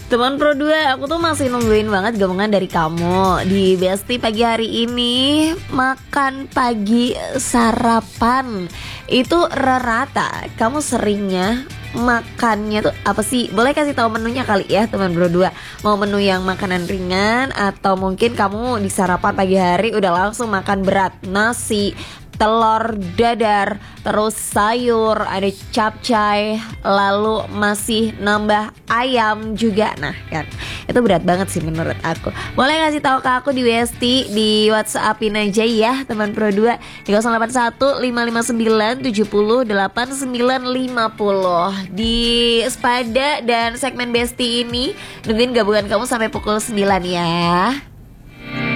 Teman Pro 2, aku tuh masih nungguin banget gabungan dari kamu di Besti pagi hari ini. Makan pagi sarapan itu rata. Kamu seringnya makannya tuh apa sih? Boleh kasih tahu menunya kali ya teman Pro 2. Mau menu yang makanan ringan atau mungkin kamu di sarapan pagi hari udah langsung makan berat, nasi, telur dadar, terus sayur, ada capcay, lalu masih nambah ayam juga. Nah kan, itu berat banget sih menurut aku. Boleh ngasih tahu ke aku di WST, di WhatsAppin aja ya teman Pro 2 di 081 559 70 8950. Di Spada dan segmen Besti ini nungguin gabungan kamu sampai pukul 9 ya.